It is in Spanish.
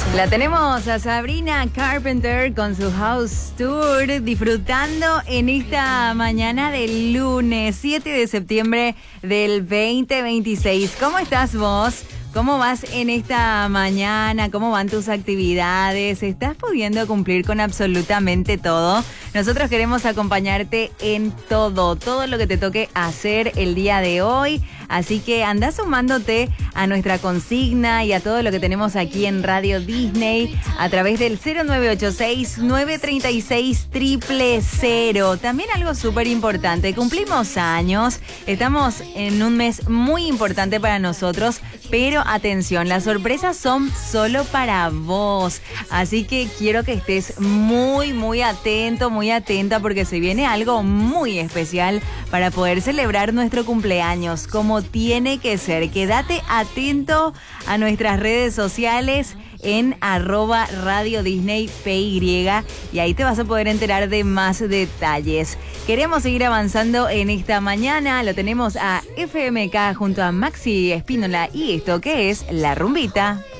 La tenemos a Sabrina Carpenter con su House Tour disfrutando en esta mañana del lunes 7 de septiembre del 2026. ¿Cómo estás vos? ¿Cómo vas en esta mañana? ¿Cómo van tus actividades? ¿Estás pudiendo cumplir con absolutamente todo? Nosotros queremos acompañarte en todo lo que te toque hacer el día de hoy. Así que anda sumándote a nuestra consigna y a todo lo que tenemos aquí en Radio Disney a través del 0986-936-000. También algo súper importante, cumplimos años, estamos en un mes muy importante para nosotros, pero atención, las sorpresas son solo para vos. Así que quiero que estés muy atento, muy atenta, porque se viene algo muy especial para poder celebrar nuestro cumpleaños como tiene que ser. Quédate atento a nuestras redes sociales en @Radio Disney PY y ahí te vas a poder enterar de más detalles. Queremos seguir avanzando en esta mañana. Lo tenemos a FMK junto a Maxi Espínola y esto que es La Rumbita.